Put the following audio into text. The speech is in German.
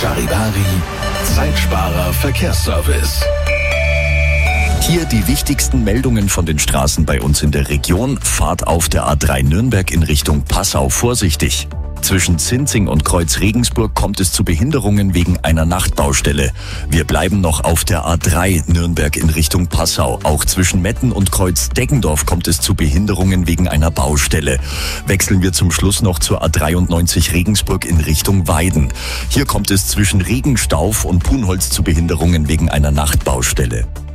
Charivari, Zeitsparer Verkehrsservice. Hier die wichtigsten Meldungen von den Straßen bei uns in der Region. Fahrt auf der A3 Nürnberg in Richtung Passau vorsichtig. Zwischen Zinzing und Kreuz Regensburg kommt es zu Behinderungen wegen einer Nachtbaustelle. Wir bleiben noch auf der A3 Nürnberg in Richtung Passau. Auch zwischen Metten und Kreuz Deggendorf kommt es zu Behinderungen wegen einer Baustelle. Wechseln wir zum Schluss noch zur A93 Regensburg in Richtung Weiden. Hier kommt es zwischen Regenstauf und Punholz zu Behinderungen wegen einer Nachtbaustelle.